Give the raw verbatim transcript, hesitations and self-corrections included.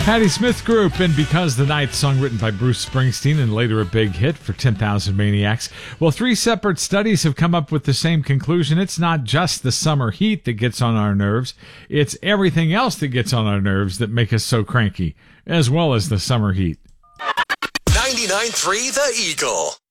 Patti Smith Group and Because the Night, song written by Bruce Springsteen and later a big hit for ten thousand Maniacs. Well, three separate studies have come up with the same conclusion. It's not just the summer heat that gets on our nerves. It's everything else that gets on our nerves that make us so cranky, as well as the summer heat. ninety-nine point three The Eagle.